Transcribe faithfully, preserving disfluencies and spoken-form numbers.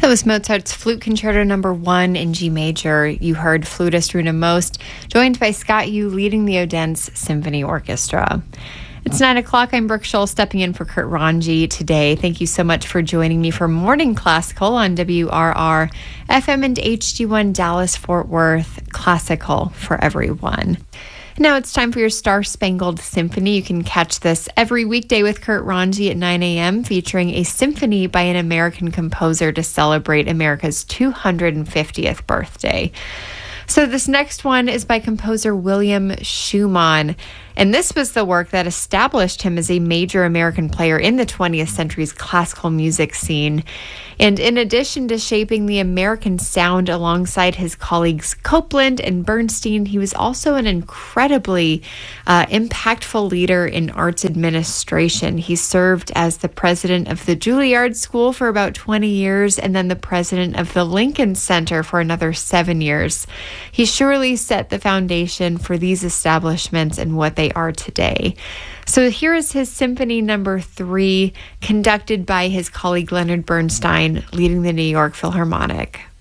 That was Mozart's Flute Concerto number one in G major. You heard flutist Runa Most, joined by Scott Yu leading the Odense Symphony Orchestra. It's nine o'clock. I'm Brooke Scholl stepping in for Kurt Ranji today. Thank you so much for joining me for Morning Classical on W R R F M and H D one Dallas-Fort Worth. Classical for everyone. Now it's time for your Star Spangled Symphony. You can catch this every weekday with Kurt Ranji at nine a.m. featuring a symphony by an American composer to celebrate America's two hundred fiftieth birthday. So this next one is by composer William Schumann, and this was the work that established him as a major American player in the twentieth century's classical music scene. And in addition to shaping the American sound alongside his colleagues Copland and Bernstein, he was also an incredibly uh, impactful leader in arts administration. He served as the president of the Juilliard School for about twenty years and then the president of the Lincoln Center for another seven years. He surely set the foundation for these establishments and what they are today. So here is his Symphony Number Three, conducted by his colleague Leonard Bernstein, leading the New York Philharmonic.